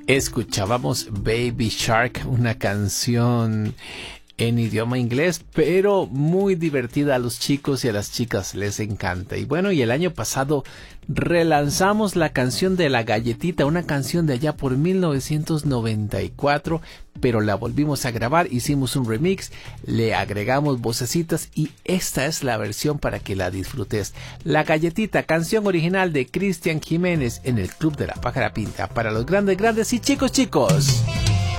Escuchábamos Baby Shark, una canción en idioma inglés, pero muy divertida. A los chicos y a las chicas les encanta. Y bueno, y el año pasado relanzamos la canción de La Galletita, una canción de allá por 1994, pero la volvimos a grabar, hicimos un remix, le agregamos vocecitas y esta es la versión para que la disfrutes. La Galletita, canción original de Cristian Jiménez en el Club de la Pájara Pinta, para los grandes y chicos.